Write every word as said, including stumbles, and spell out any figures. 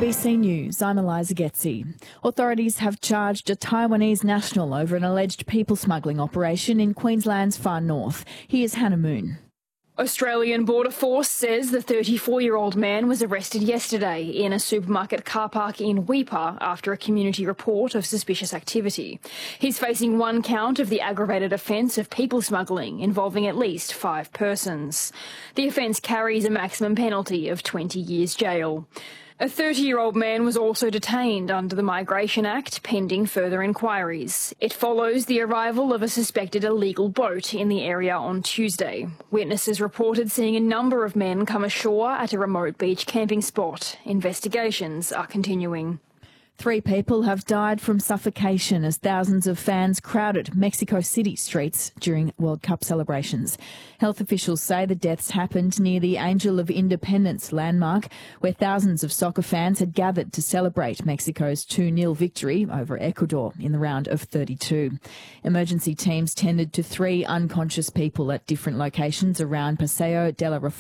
B C News, I'm Eliza Getzi. Authorities have charged a Taiwanese national over an alleged people smuggling operation in Queensland's far north. Here's Hannah Moon. Australian Border Force says the thirty-four-year-old man was arrested yesterday in a supermarket car park in Weipa after a community report of suspicious activity. He's facing one count of the aggravated offence of people smuggling involving at least five persons. The offence carries a maximum penalty of twenty years jail. A thirty-year-old man was also detained under the Migration Act pending further inquiries. It follows the arrival of a suspected illegal boat in the area on Tuesday. Witnesses reported seeing a number of men come ashore at a remote beach camping spot. Investigations are continuing. Three people have died from suffocation as thousands of fans crowded Mexico City streets during World Cup celebrations. Health officials say the deaths happened near the Angel of Independence landmark, where thousands of soccer fans had gathered to celebrate Mexico's two nil victory over Ecuador in the round of thirty-two. Emergency teams tended to three unconscious people at different locations around Paseo de la Reforma.